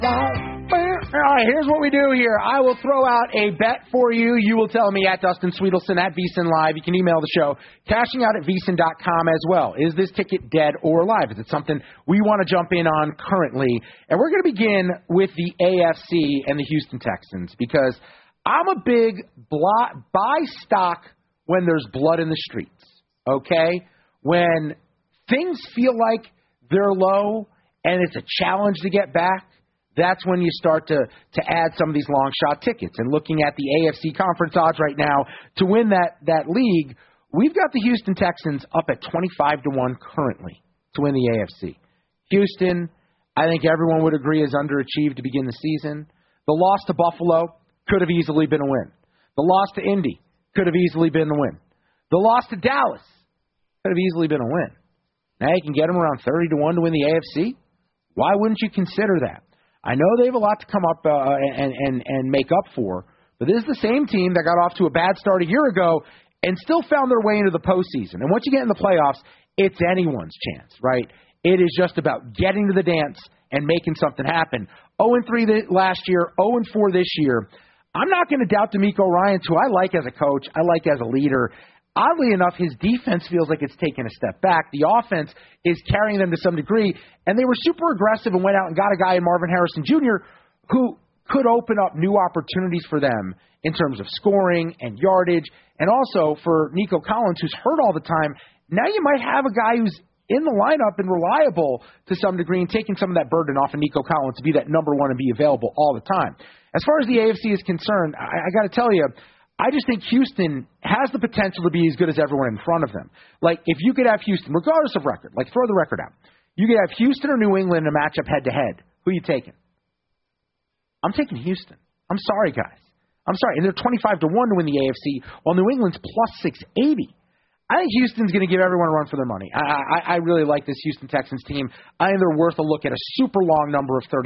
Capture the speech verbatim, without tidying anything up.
All right, here's what we do here. I will throw out a bet for you. You will tell me at Dustin Sweetelson, at VSiN Live. You can email the show, cashing out at V S I N dot com as well. Is this ticket dead or alive? Is it something we want to jump in on currently? And we're going to begin with the A F C and the Houston Texans because I'm a big blo- buy stock when there's blood in the streets, okay? When things feel like they're low and it's a challenge to get back, that's when you start to, to add some of these long shot tickets. And looking at the A F C conference odds right now to win that, that league, we've got the Houston Texans up at twenty-five to one currently to win the A F C. Houston, I think everyone would agree, is underachieved to begin the season. The loss to Buffalo could have easily been a win. The loss to Indy could have easily been the win. The loss to Dallas could have easily been a win. Now you can get them around thirty to one to win the A F C. Why wouldn't you consider that? I know they have a lot to come up uh, and, and, and make up for, but this is the same team that got off to a bad start a year ago and still found their way into the postseason. And once you get in the playoffs, it's anyone's chance, right? It is just about getting to the dance and making something happen. oh and three last year, oh and four this year. I'm not going to doubt DeMeco Ryans, who I like as a coach, I like as a leader. Oddly enough, his defense feels like it's taken a step back. The offense is carrying them to some degree, and they were super aggressive and went out and got a guy in Marvin Harrison Junior who could open up new opportunities for them in terms of scoring and yardage, and also for Nico Collins, who's hurt all the time. Now you might have a guy who's in the lineup and reliable to some degree and taking some of that burden off of Nico Collins to be that number one and be available all the time. As far as the A F C is concerned, I, I got to tell you, I just think Houston has the potential to be as good as everyone in front of them. Like, if you could have Houston, regardless of record, like, throw the record out. You could have Houston or New England in a matchup head-to-head. Who are you taking? I'm taking Houston. I'm sorry, guys. I'm sorry. And they're twenty-five to one to win the A F C, while New England's plus six eighty. I think Houston's going to give everyone a run for their money. I, I, I really like this Houston Texans team. I think they're worth a look at a super long number of thirty.